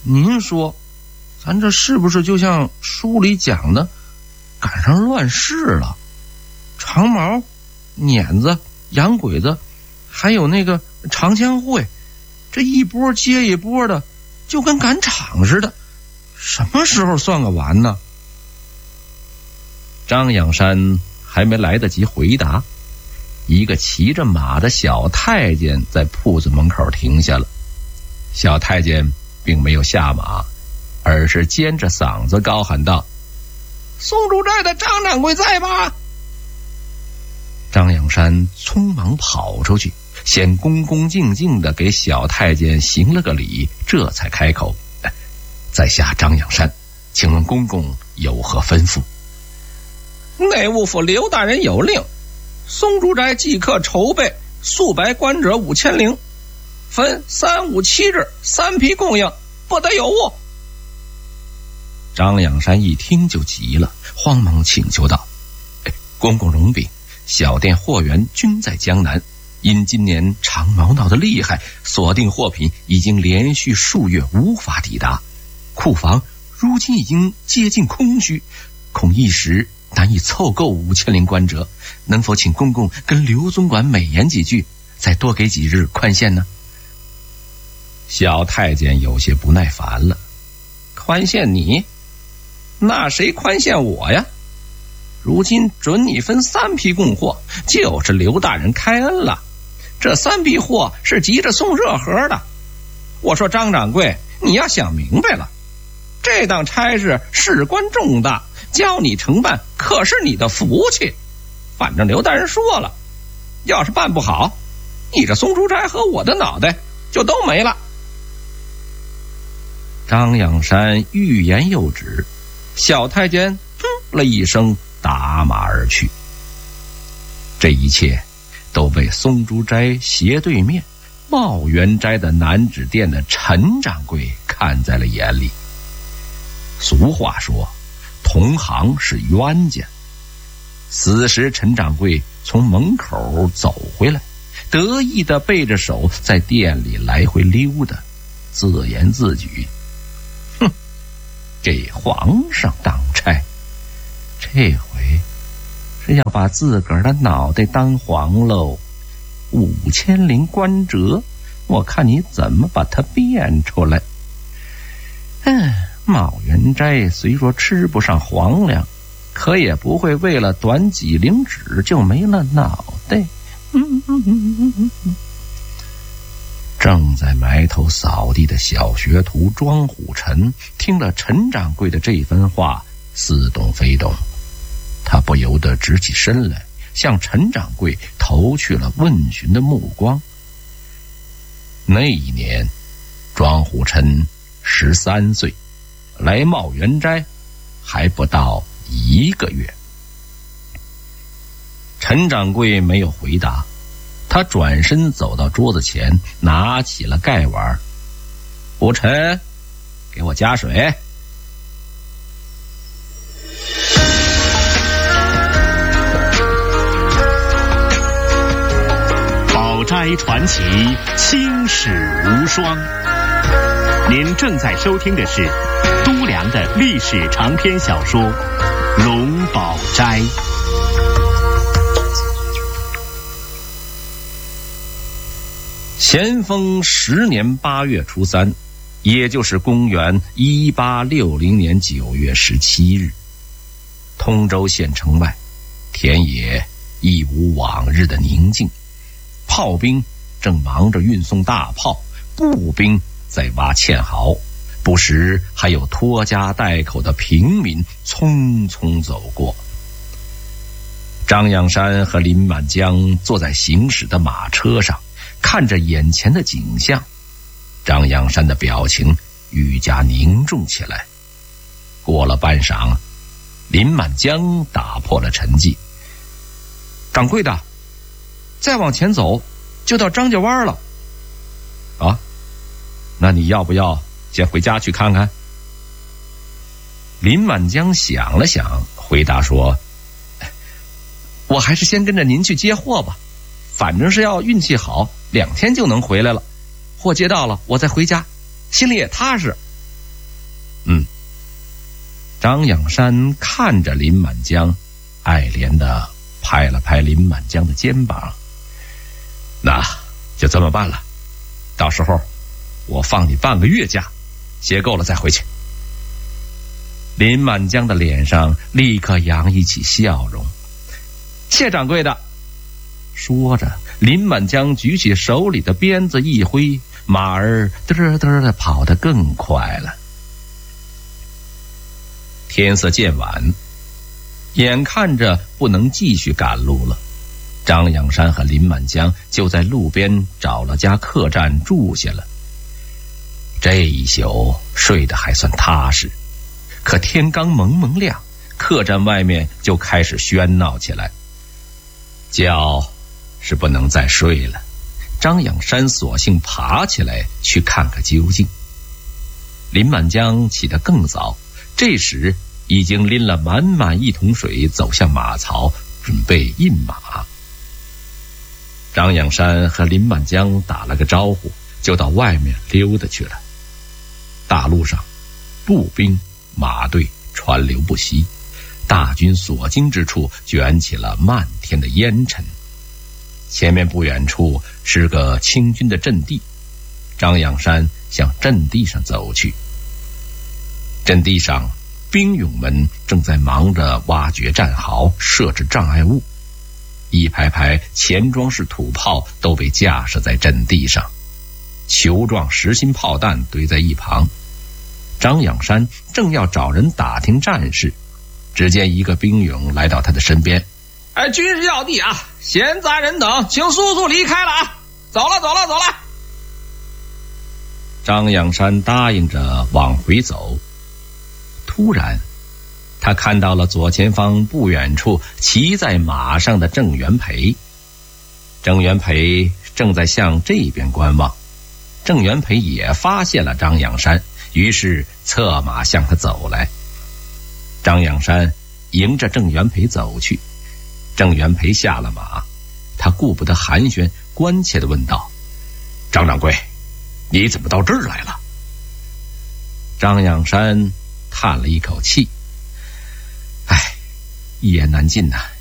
您说咱这是不是就像书里讲的赶上乱世了？长毛、碾子、洋鬼子还有那个长枪会，这一波接一波的，就跟赶场似的，什么时候算个完呢？张仰山还没来得及回答，一个骑着马的小太监在铺子门口停下了。小太监并没有下马，而是尖着嗓子高喊道：松竹寨的张掌柜在吧？张仰山匆忙跑出去，先恭恭敬敬地给小太监行了个礼，这才开口：在下张仰山，请问公公有何吩咐？内务府刘大人有令，松竹斋即刻筹备素白官者5000灵，分3、5、7日3批供应，不得有误。张仰山一听就急了，慌忙请求道：公公容禀，小店货源均在江南，因今年长毛闹得厉害，锁定货品已经连续数月无法抵达，库房如今已经接近空虚，恐一时难以凑够5000灵官折，能否请公公跟刘总管美言几句，再多给几日宽限呢？小太监有些不耐烦了：宽限你？那谁宽限我呀？如今准你分3批供货，就是刘大人开恩了，这3批货是急着送热盒的。我说张掌柜，你要想明白了，这档差事事关重大，教你承办可是你的福气。反正刘大人说了，要是办不好，你这松竹斋和我的脑袋就都没了。张仰山欲言又止，小太监哼了一声，打马而去。这一切都被松竹斋斜对面茂源斋的南纸店的陈掌柜看在了眼里。俗话说，同行是冤家。此时陈掌柜从门口走回来，得意地背着手在店里来回溜达，自言自语：哼，给皇上当差，这回是要把自个儿的脑袋当黄喽。5000灵官折，我看你怎么把它变出来。茂源斋虽说吃不上皇粮，可也不会为了短几灵纸就没了脑袋。正在埋头扫地的小学徒庄虎臣听了陈掌柜的这番话，似懂非懂，他不由得直起身来，向陈掌柜投去了问询的目光。那一年庄虎臣13岁，来茂源斋还不到1个月。陈掌柜没有回答，他转身走到桌子前，拿起了盖碗：虎臣，给我加水。 宝斋传奇，青史无双。您正在收听的是都良的历史长篇小说《龙宝斋》。 咸丰10年8月初3，也就是公元1860年9月17日，通州县城外，田野一无往日的宁静，炮兵正忙着运送大炮，步兵在挖堑壕，不时还有拖家带口的平民匆匆走过。张仰山和林满江坐在行驶的马车上，看着眼前的景象，张仰山的表情愈加凝重起来。过了半晌，林满江打破了沉寂：掌柜的，再往前走就到张家湾了。啊，那你要不要先回家去看看？林满江想了想，回答说：我还是先跟着您去接货吧，反正是要运气好，2天就能回来了。货接到了，我再回家，心里也踏实。 张养山看着林满江，爱怜地拍了拍林满江的肩膀。那就这么办了，到时候我放你半个月假，歇够了再回去。林满江的脸上立刻洋溢起笑容。谢掌柜的。说着，林满江举起手里的鞭子一挥，马儿嘚嘚地跑得更快了。天色渐晚，眼看着不能继续赶路了，张养山和林满江就在路边找了家客栈住下了。这一宿睡得还算踏实，可天刚蒙蒙亮，客栈外面就开始喧闹起来。觉是不能再睡了，张养山索性爬起来去看个究竟。林满江起得更早，这时已经拎了满满一桶水走向马槽，准备印马。张养山和林满江打了个招呼，就到外面溜达去了。大路上步兵马队川流不息，大军所经之处卷起了漫天的烟尘。前面不远处是个清军的阵地，张养山向阵地上走去。阵地上兵勇们正在忙着挖掘战壕，设置障碍物，一排排钱装式土炮都被架设在阵地上，球状实心炮弹堆在一旁。张养山正要找人打听战事，只见一个兵勇来到他的身边。军事要地啊，闲杂人等请速速离开了啊，走了。张养山答应着往回走。突然他看到了左前方不远处骑在马上的郑元培。郑元培正在向这边观望，郑元培也发现了张养山，于是策马向他走来。张养山迎着郑元培走去，郑元培下了马，他顾不得寒暄，关切地问道：张掌柜，你怎么到这儿来了？张养山叹了一口气，一言难尽呐，